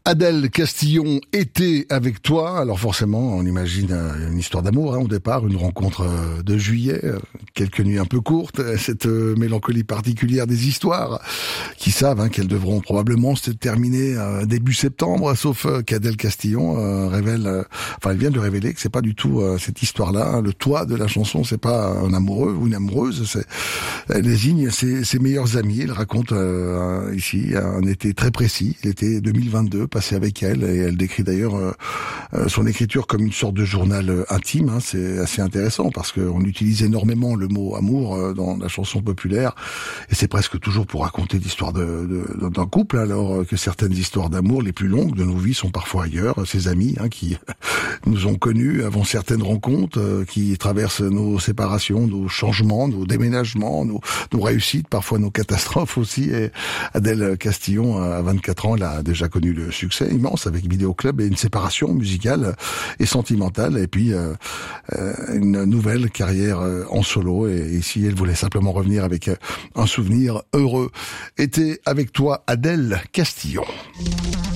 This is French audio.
Adèle Castillon était avec toi. Alors forcément, on imagine une histoire d'amour au départ, une rencontre de juillet, quelques nuits un peu courtes, cette mélancolie particulière des histoires qui savent qu'elles devront probablement se terminer début septembre, sauf qu'Adèle Castillon elle vient de révéler que c'est pas du tout cette histoire-là. Le toit de la chanson, c'est pas un amoureux ou une amoureuse, elle désigne ses meilleurs amis. Elle raconte ici un été très précis, l'été 2022, passé avec elle, et elle décrit d'ailleurs son écriture comme une sorte de journal intime. C'est assez intéressant parce qu'on utilise énormément le mot amour dans la chanson populaire, et c'est presque toujours pour raconter l'histoire d'un couple, alors que certaines histoires d'amour les plus longues de nos vies sont parfois ailleurs. Ces amis qui nous ont connus avant certaines rencontres, qui traversent nos séparations, nos changements, nos déménagements, nos réussites, parfois nos catastrophes aussi. Et Adèle Castillon, à 24 ans, elle a déjà connu le succès immense avec Vidéo Club et une séparation musicale et sentimentale, et puis une nouvelle carrière en solo. Et ici, elle voulait simplement revenir avec un souvenir heureux. Était avec toi Adèle Castillon.